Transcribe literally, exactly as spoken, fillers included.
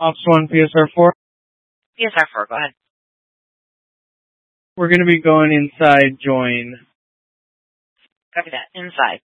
Ops one, P S R four. P S R four, go ahead. We're going to be going inside join. Copy that. Inside.